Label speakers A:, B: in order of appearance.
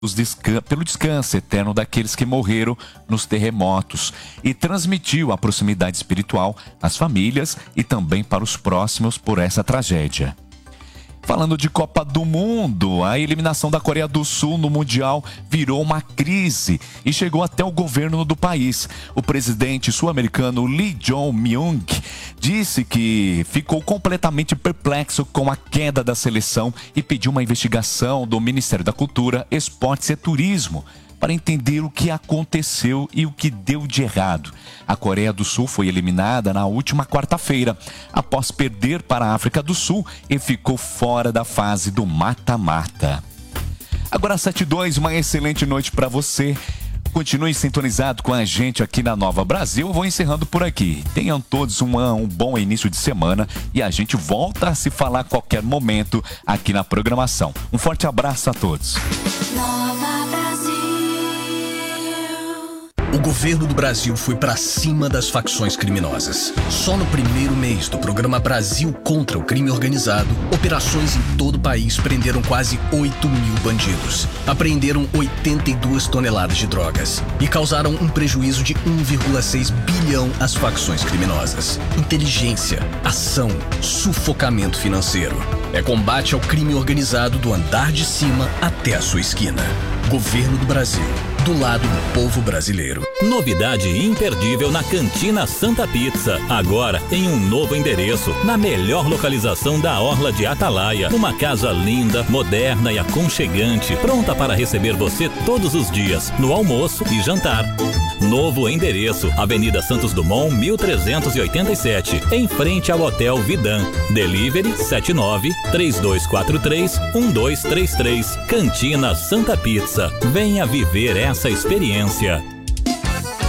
A: pelo descanso eterno daqueles que morreram nos terremotos e transmitiu a proximidade espiritual às famílias e também para os próximos por essa tragédia. Falando de Copa do Mundo, a eliminação da Coreia do Sul no Mundial virou uma crise e chegou até o governo do país. O presidente sul-americano Lee Jae-myung disse que ficou completamente perplexo com a queda da seleção e pediu uma investigação do Ministério da Cultura, Esportes e Turismo para entender o que aconteceu e o que deu de errado. A Coreia do Sul foi eliminada na última quarta-feira, após perder para a África do Sul e ficou fora da fase do mata-mata. Agora 7:02, uma excelente noite para você. Continue sintonizado com a gente aqui na Nova Brasil. Eu vou encerrando por aqui. Tenham todos um bom início de semana e a gente volta a se falar a qualquer momento aqui na programação. Um forte abraço a todos.
B: Nova Brasil.
C: O governo do Brasil foi pra cima das facções criminosas. Só no primeiro mês do programa Brasil contra o Crime Organizado, operações em todo o país prenderam quase 8 mil bandidos. Apreenderam 82 toneladas de drogas e causaram um prejuízo de 1,6 bilhão às facções criminosas. Inteligência, ação, sufocamento financeiro. É combate ao crime organizado do andar de cima até a sua esquina. Governo do Brasil. Do lado do povo brasileiro.
D: Novidade imperdível na Cantina Santa Pizza. Agora em um novo endereço, na melhor localização da Orla de Atalaia. Uma casa linda, moderna e aconchegante, pronta para receber você todos os dias, no almoço e jantar. Novo endereço, Avenida Santos Dumont, 1387, em frente ao Hotel Vidan. Delivery 79-3243-1233. Cantina Santa Pizza. Venha viver essa experiência.